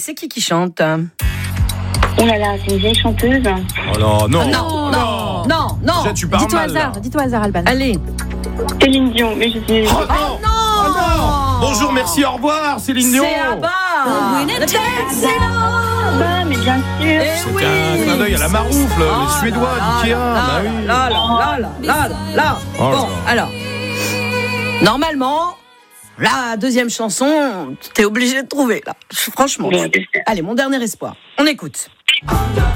c'est qui chante? Oh là là, c'est une vieille chanteuse. Oh là, non. Non. Déjà, tu parles mal. Dis-toi hasard, Alban. Allez. Céline Dion, mais je sais. Oh non. Bonjour, merci, au revoir, Céline Dion. C'est Abba. Bah, mais bien sûr. C'était un clin d'œil à la Maroufle, les Suédois d'Ikea. Bah oui. Là. Oh là Bon, là. alors. Normalement, la deuxième chanson, t'es obligé de trouver, là. Franchement. Bon, j'espère. Allez, mon dernier espoir. On écoute.